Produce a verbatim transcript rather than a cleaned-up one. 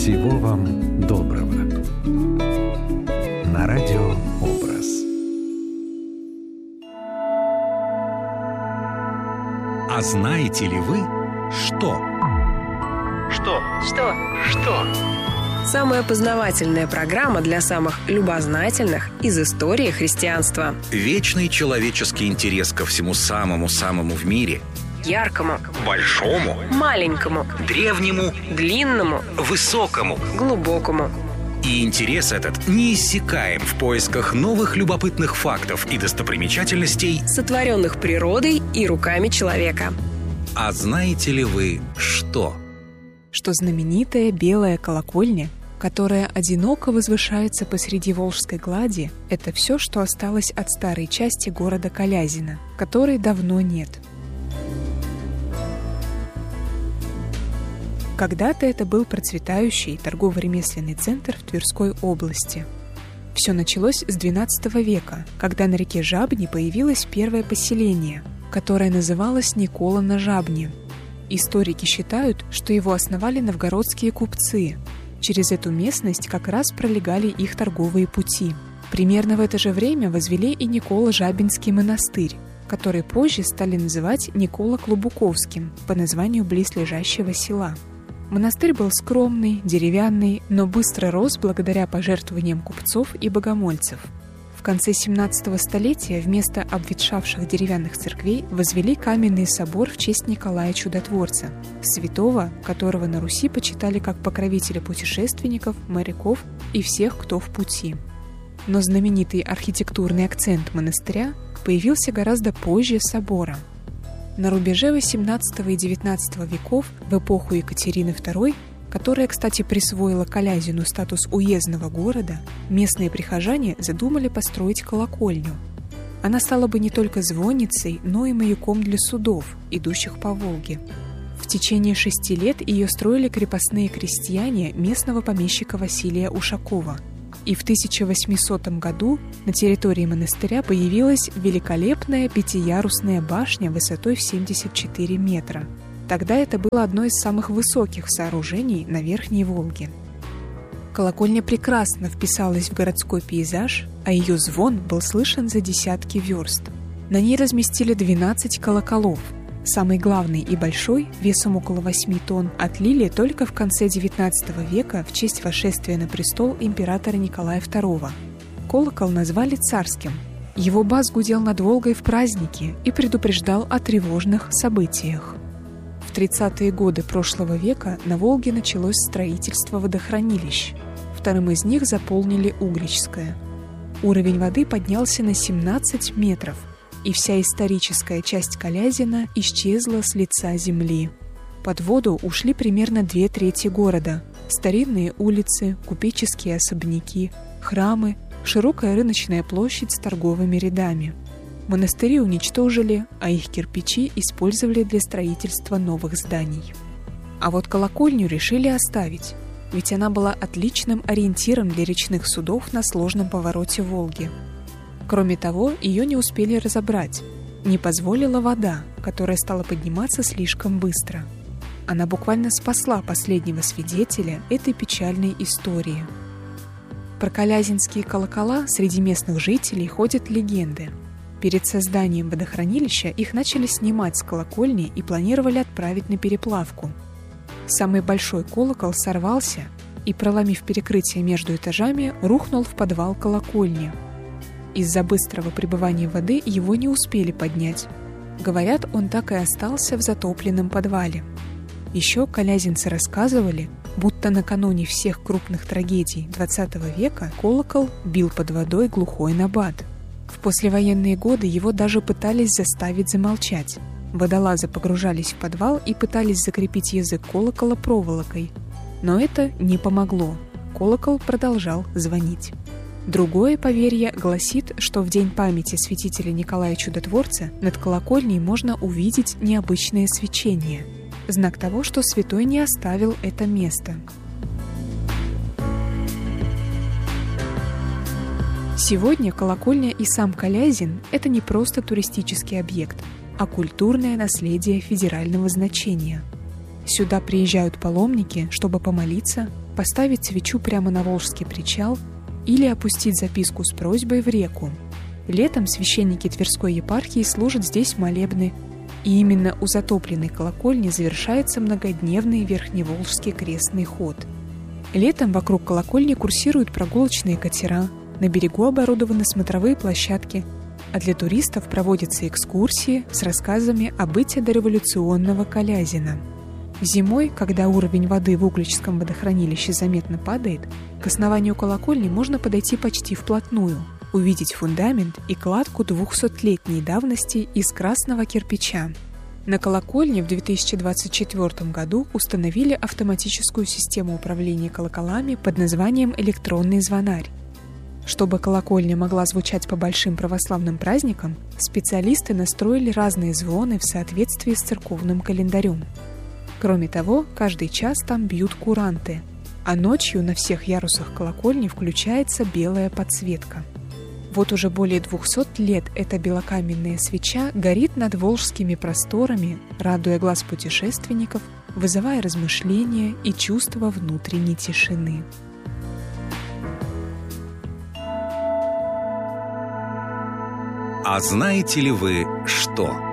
Всего вам доброго. На радио «Образ». А знаете ли вы, что? Что? Что? Что? Самая познавательная программа для самых любознательных из истории христианства. Вечный человеческий интерес ко всему самому-самому в мире. Яркому, Большому, маленькому, древнему, длинному, высокому. глубокому. И интерес этот неиссякаем в поисках новых любопытных фактов и достопримечательностей, Сотворенных природой и руками человека. А знаете ли вы, что? Что знаменитая белая колокольня, которая одиноко возвышается посреди Волжской глади, это все, что осталось от старой части города Калязина, которой давно нет. Когда-то это был процветающий торгово-ремесленный центр в Тверской области. Все началось с двенадцатого века, когда на реке Жабни появилось первое поселение, которое называлось Никола на Жабне. Историки считают, что его основали новгородские купцы. Через эту местность как раз пролегали их торговые пути. Примерно в это же время возвели и Никола-Жабинский монастырь, который позже стали называть Никола-Клобуковским по названию близлежащего села. Монастырь был скромный, деревянный, но быстро рос благодаря пожертвованиям купцов и богомольцев. В конце семнадцатого столетия вместо обветшавших деревянных церквей возвели каменный собор в честь Николая Чудотворца, святого, которого на Руси почитали как покровителя путешественников, моряков и всех, кто в пути. Но знаменитый архитектурный акцент монастыря появился гораздо позже собора. На рубеже восемнадцатого и девятнадцатого веков, в эпоху Екатерины второй, которая, кстати, присвоила Калязину статус уездного города, местные прихожане задумали построить колокольню. Она стала бы не только звонницей, но и маяком для судов, идущих по Волге. В течение шести лет ее строили крепостные крестьяне местного помещика Василия Ушакова. И в тысяча восьмисотом году на территории монастыря появилась великолепная пятиярусная башня высотой в семьдесят четыре метра. Тогда это было одно из самых высоких сооружений на Верхней Волге. Колокольня прекрасно вписалась в городской пейзаж, а ее звон был слышен за десятки верст. На ней разместили двенадцать колоколов. Самый главный и большой, весом около восьми тонн, отлили только в конце девятнадцатого века в честь восшествия на престол императора Николая второго. Колокол назвали царским. Его бас гудел над Волгой в праздники и предупреждал о тревожных событиях. В тридцатые годы прошлого века на Волге началось строительство водохранилищ. Вторым из них заполнили Угличское. Уровень воды поднялся на семнадцать метров, и вся историческая часть Калязина исчезла с лица земли. Под воду ушли примерно две трети города. Старинные улицы, купеческие особняки, храмы, широкая рыночная площадь с торговыми рядами. Монастыри уничтожили, а их кирпичи использовали для строительства новых зданий. А вот колокольню решили оставить, ведь она была отличным ориентиром для речных судов на сложном повороте Волги. Кроме того, ее не успели разобрать. Не позволила вода, которая стала подниматься слишком быстро. Она буквально спасла последнего свидетеля этой печальной истории. Про калязинские колокола среди местных жителей ходят легенды. Перед созданием водохранилища их начали снимать с колокольни и планировали отправить на переплавку. Самый большой колокол сорвался и, проломив перекрытие между этажами, рухнул в подвал колокольни. Из-за быстрого прибывания воды его не успели поднять. Говорят, он так и остался в затопленном подвале. Еще калязинцы рассказывали, будто накануне всех крупных трагедий двадцатого века колокол бил под водой глухой набат. В послевоенные годы его даже пытались заставить замолчать. Водолазы погружались в подвал и пытались закрепить язык колокола проволокой. Но это не помогло. Колокол продолжал звонить. Другое поверье гласит, что в день памяти святителя Николая Чудотворца над колокольней можно увидеть необычное свечение. Знак того, что святой не оставил это место. Сегодня колокольня и сам Калязин – это не просто туристический объект, а культурное наследие федерального значения. Сюда приезжают паломники, чтобы помолиться, поставить свечу прямо на Волжский причал или опустить записку с просьбой в реку. Летом священники Тверской епархии служат здесь молебны, и именно у затопленной колокольни завершается многодневный Верхневолжский крестный ход. Летом вокруг колокольни курсируют прогулочные катера, на берегу оборудованы смотровые площадки, а для туристов проводятся экскурсии с рассказами о быте дореволюционного Колязина. Зимой, когда уровень воды в Угличском водохранилище заметно падает, к основанию колокольни можно подойти почти вплотную, увидеть фундамент и кладку двухсотлетней давности из красного кирпича. На колокольне в две тысячи двадцать четвёртом году установили автоматическую систему управления колоколами под названием «Электронный звонарь». Чтобы колокольня могла звучать по большим православным праздникам, специалисты настроили разные звоны в соответствии с церковным календарем. Кроме того, каждый час там бьют куранты, а ночью на всех ярусах колокольни включается белая подсветка. Вот уже более двухсот лет эта белокаменная свеча горит над волжскими просторами, радуя глаз путешественников, вызывая размышления и чувство внутренней тишины. А знаете ли вы, что?